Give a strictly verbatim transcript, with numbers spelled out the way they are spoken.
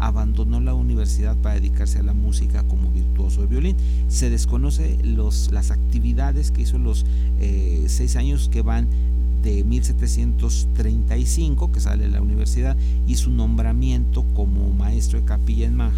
abandonó la universidad para dedicarse a la música como virtuoso de violín. Se desconoce los, las actividades que hizo los eh, seis años que van de mil setecientos treinta y cinco, que sale de la universidad, y su nombramiento como maestro de capilla en Mannheim